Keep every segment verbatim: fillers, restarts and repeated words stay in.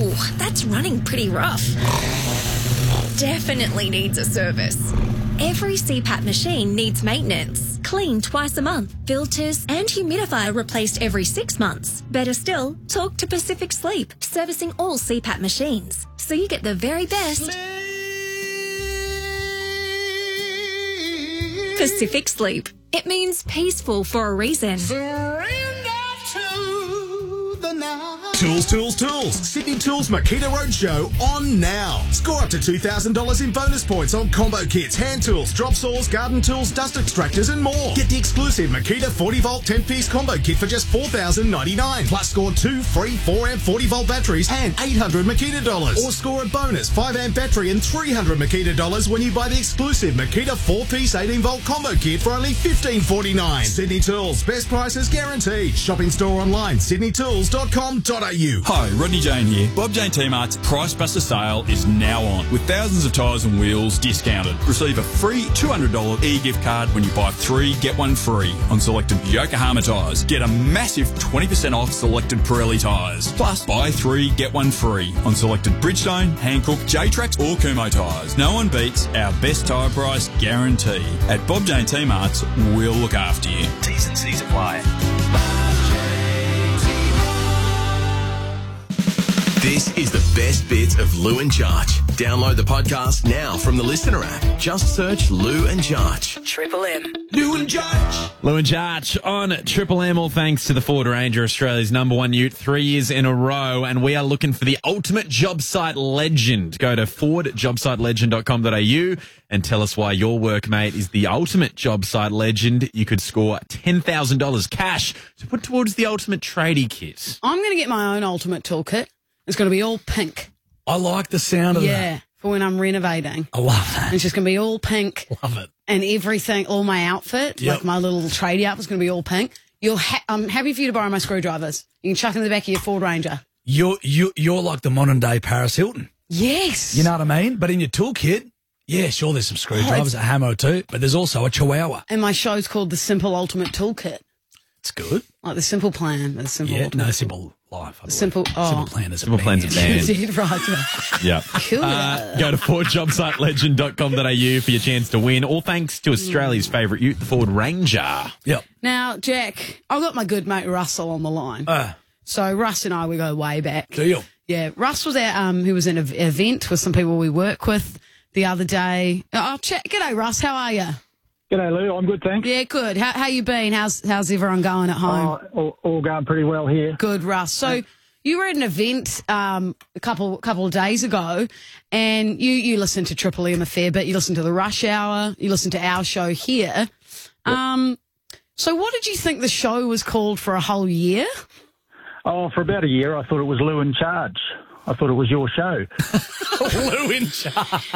Ooh, that's running pretty rough. Definitely needs a service. Every C PAP machine needs maintenance. Clean twice a month. Filters and humidifier replaced every six months. Better still, talk to Pacific Sleep, servicing all C PAP machines, so you get the very best. Pacific Sleep. It means peaceful for a reason. Tools, Tools, Tools. Sydney Tools Makita Roadshow on now. Score up to two thousand dollars in bonus points on combo kits, hand tools, drop saws, garden tools, dust extractors and more. Get the exclusive Makita forty volt ten piece combo kit for just four thousand ninety-nine dollars. Plus score two free four amp forty volt batteries and eight hundred Makita dollars. Or score a bonus five amp battery and three hundred Makita dollars when you buy the exclusive Makita four piece eighteen volt combo kit for only fifteen forty-nine. Sydney Tools. Best prices guaranteed. Shopping store online, sydney tools dot com dot a u. Hi, Rodney Jane here. Bob Jane T-Mart's Price Buster sale is now on with thousands of tyres and wheels discounted. Receive a free two hundred dollars e-gift card when you buy three, get one free on selected Yokohama tyres. Get a massive twenty percent off selected Pirelli tyres. Plus, buy three, get one free on selected Bridgestone, Hankook, J-Trax or Kumho tyres. No one beats our best tyre price guarantee. At Bob Jane T-Mart's, we'll look after you. T's and C's apply. This is the best bits of Lou and Jarch. Download the podcast now from the Listener app. Just search Lou and Jarch. Triple M. Lou and Jarch. Lou and Jarch on Triple M, all thanks to the Ford Ranger, Australia's number one ute, three years in a row. And we are looking for the ultimate job site legend. Go to ford job site legend dot com dot a u and tell us why your workmate is the ultimate job site legend. You could score ten thousand dollars cash to put towards the ultimate tradie kit. I'm going to get my own ultimate toolkit. It's going to be all pink. I like the sound of yeah, that. Yeah, for when I'm renovating. I love that. It's just going to be all pink. Love it. And everything, all my outfit, Yep. like my little tradie outfit, is going to be all pink. You'll ha- I'm happy for you to borrow my screwdrivers. You can chuck in the back of your Ford Ranger. You're, you, you're like the modern day Paris Hilton. Yes. You know what I mean? But in your toolkit, yeah, sure, there's some screwdrivers, Oh, a hammer or two, but there's also a chihuahua. And my show's called The Simple Ultimate Toolkit. It's good. Like the simple plan, the simple Yeah, ultimate no, simple life. I believe. Simple, oh. Simple plan is a Simple plan's a band. You did, Roger. Yeah. Cool. Uh, go to ford job site legend dot com dot a u for your chance to win. All thanks to Australia's favourite ute, the Ford Ranger. Yep. Now, Jack, I've got my good mate Russell on the line. Uh, So Russ and I, we go way back. do you? Yeah, Russ was at, um, he was in an event with some people we work with the other day. Oh, chat. G'day, Russ. How are you? G'day, Lou. I'm good, thanks. Yeah, good. How how you been? How's how's everyone going at home? Uh, all, all going pretty well here. Good, Russ. So you were at an event um, a couple couple of days ago, and you you listened to Triple M a fair bit. You listened to the Rush Hour. You listened to our show here. Um, so what did you think the show was called for a whole year? Oh, for about a year, I thought it was Lou in Charge. I thought it was your show. Lou in charge.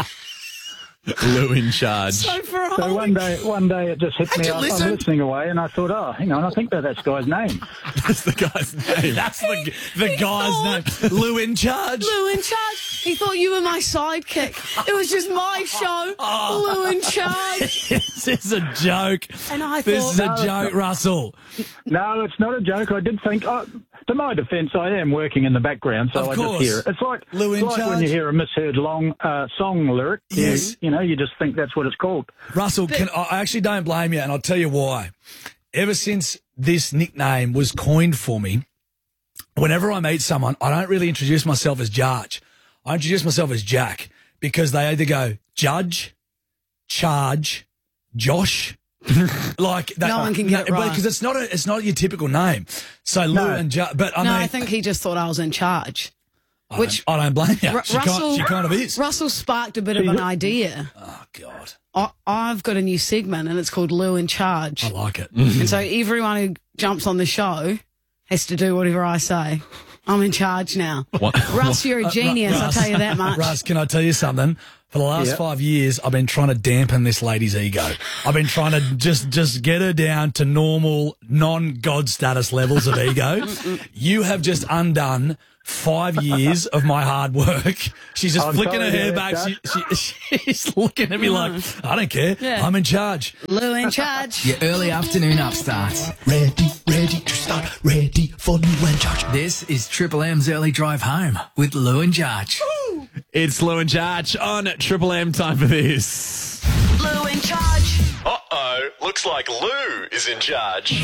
Lou in charge. So for a So whole one day, one day it just hit Had me. you I, listened? I'm listening away, and I thought, oh, hang on, I think that that's guy's name. That's the guy's name. That's the, the guy's name. Lou in charge. Lou in Charge. He thought you were my sidekick. It was just my show. Lou in Charge. This is a joke. And I This thought, is a No, joke, Russell. No, it's not a joke. I did think, oh, to my defence, I am working in the background, so Of I course. just hear it. It's like, Lou it's in like when Charge. you hear a misheard long uh, song lyric. you- Yes. You, know, you just think that's what it's called. Russell, can, I actually don't blame you, and I'll tell you why. Ever since this nickname was coined for me, whenever I meet someone, I don't really introduce myself as Jarch. I introduce myself as Jack because they either go Judge, Charge, Josh. like that, No one can get it right. because it's not a, it's not your typical name. So Lou No. and Judge, but I no, mean, I think he just thought I was in charge. I which- don't, I don't blame you. Ru- she, Russell- kind, she kind of is. Russell sparked a bit of an idea. Oh God, I, I've got a new segment, and it's called Lou in Charge. I like it. And so everyone who jumps on the show has to do whatever I say. I'm in charge now. What? Russ, you're a genius, I'll Russ, tell you that much. Russ, can I tell you something? For the last Yep. five years, I've been trying to dampen this lady's ego. I've been trying to just just get her down to normal, non-God status levels of ego. You have just undone five years of my hard work. She's just I'm flicking sorry her hair to back. hear She, she, she's looking at me like, I don't care. Yeah. I'm in charge. Lou in charge. Your early afternoon upstarts. Ready, ready to start, ready for Lou and George. This is Triple M's Early Drive Home with Lou and Jarch. It's Lou and Jarch on Triple M. Time for this. Lou in charge. Uh-oh, looks like Lou is in charge.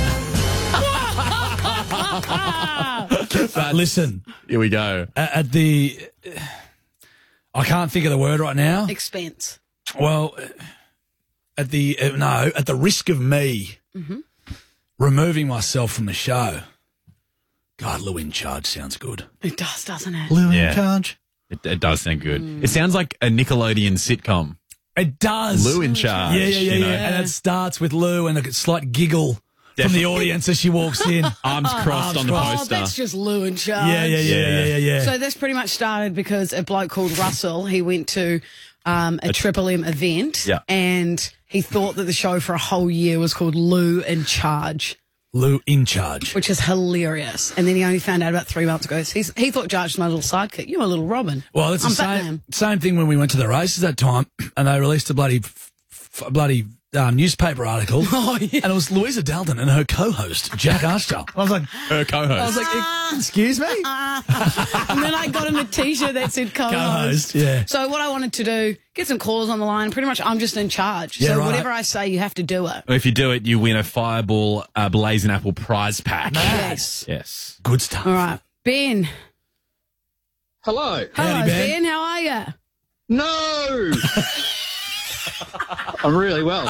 Uh, listen, Here we go. at, at the... I can't think of the word right now. Expense. Well, at the... Uh, no, at the risk of me removing myself from the show. God, Lou in charge sounds good. It does, doesn't it? Lou Yeah. in charge? It, it does sound good. It sounds like a Nickelodeon sitcom. It does. Lou in charge. Yeah, yeah, yeah, you know. yeah. And it starts with Lou and a slight giggle from the Definitely. audience as she walks in. Arms crossed on the Oh, poster. that's just Lou in charge. Yeah, yeah, yeah, yeah, yeah, yeah. So this pretty much started because a bloke called Russell, he went to um, a Triple M event Yeah. and he thought that the show for a whole year was called Lou in Charge, Lou in charge. which is hilarious. And then he only found out about three months ago. So he's, he thought Jarch was my little sidekick. You're my little Robin. Well, it's the I'm same, Batman. same thing when we went to the races that time and they released a bloody, f- f- bloody um, newspaper article. Oh, yeah. And it was Louisa Dalton and her co-host, Jack Archer. I was like, Her co-host. I was like, excuse me? And then I got him a T-shirt that said co-host. Co-host, yeah. So what I wanted to do, get some callers on the line. Pretty much I'm just in charge. Yeah, so right. whatever I say, you have to do it. If you do it, you win a Fireball uh, Blazing Apple prize pack. Yes. Yes. Good stuff. All right. Ben. Hello. Hello, Howdy, Ben. Ben. How are you? No. I'm really well.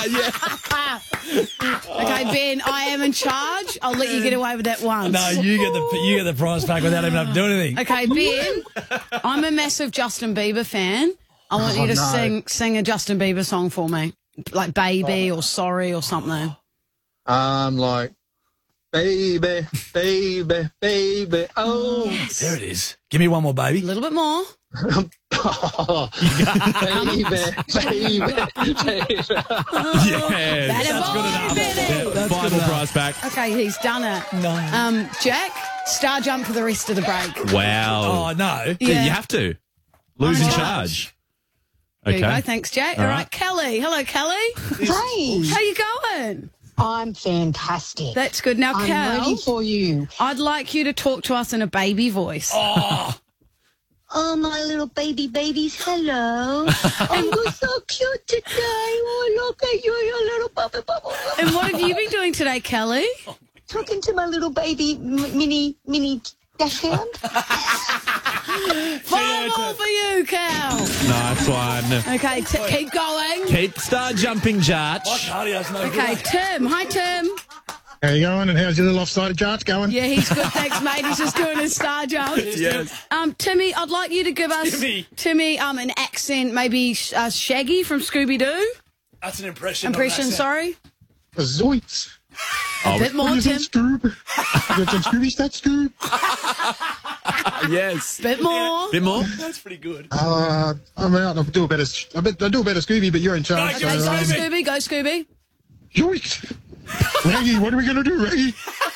Okay, Ben, I am in charge. I'll let you get away with that once. No, you get the you get the prize pack without even having to do anything. Okay, Ben, I'm a massive Justin Bieber fan. I want you to no. sing sing a Justin Bieber song for me, like Baby or Sorry or something. I'm like, baby, baby, baby. Oh, There it is. Give me one more, baby. A little bit more. baby, baby, baby. Yes. That's good enough. Yeah, Fireball prize pack. Okay, he's done it. No. Um, Jack, star jump for the rest of the break. Wow. Oh, no. Yeah, you have to. Lose in I'm in charge. There you Okay. go. Thanks, Jack. All All right. right, Kelly. Hello, Kelly. Hey, How you going? I'm fantastic. That's good. Now, I'm Cal, ready for you. I'd like you to talk to us in a baby voice. Oh, my little baby babies, hello. And you're so cute today. Oh, look at you, your little bubble bubble. And what have you been doing today, Kelly? Talking to my little baby m- mini, mini dash hound. Fireball for you, Cal. Nice one. Okay, t- keep going. Keep star jumping, Jarch. Cardio's no Okay, good. Tim. Hi, Tim. How you going, and how's your little offside charge going? Yeah, he's good. Thanks, mate. He's just doing his star jump. Yes. Um, Timmy, I'd like you to give us Timmy. Timmy um an accent, maybe uh, Shaggy from Scooby Doo. That's an impression. not an Impression, accent. sorry. Zoinks. A bit more, Tim. Scoob? You got some Scooby stat, Scoob? Yes. Bit more. Bit more? That's pretty good. Uh, I'm out. I'll do a better, I bet, I'll do a better Scooby, but you're in charge. Okay, so, go um, Scooby. Go Scooby. Yoinks. Reggie, what are we going to do, Reggie?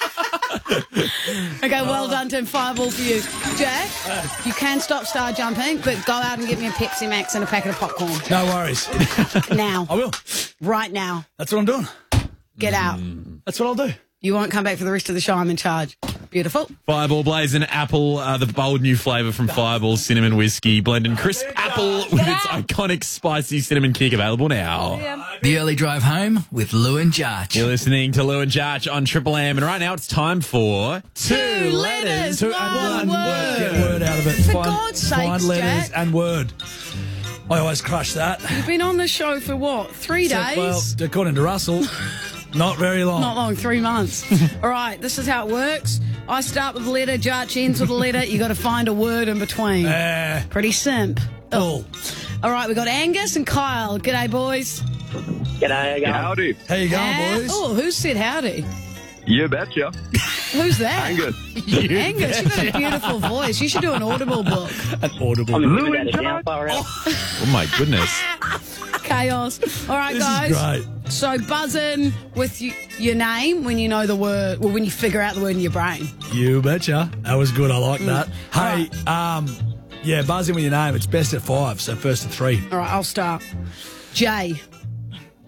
Okay, well done, Tim. Fireball for you. Jack, you can stop star jumping, but go out and get me a Pepsi Max and a packet of popcorn. No worries. Now. I will. Right now. That's what I'm doing. Get out. That's what I'll do. You won't come back for the rest of the show. I'm in charge. Beautiful. Fireball Blazing Apple, uh, the bold new flavour from Fireball Cinnamon Whiskey, blending crisp apple with its iconic spicy cinnamon kick, available now. The Early Drive Home with Lou and Jarch. You're listening to Lou and Jarch on Triple M, and right now it's time for Two letters, two- one word. Get word out of it. For find, God's find sakes, letters Jack. and word. I always crush that. You've been on the show for what? Three So, days? well, according to Russell, not very long. Not long, three months. All right, this is how it works. I start with a letter, Jarch ends with a letter. You got to find a word in between. Uh, Pretty simp. cool. All right, we got Angus and Kyle. G'day, boys. G'day, Howdy. How you going, Uh, boys? Oh, who said howdy? You betcha. Who's that? Angus. Angus, you've got a beautiful voice. You should do an Audible book. An Audible. Lou and Josh. Oh, my goodness. Chaos. All right, This guys. is great. So buzz in with y- your name when you know the word, or when you figure out the word in your brain. You betcha. That was good. I like Mm. that. Hey, um, yeah, buzz in with your name. It's best at five, so first to three. All right, I'll start. J.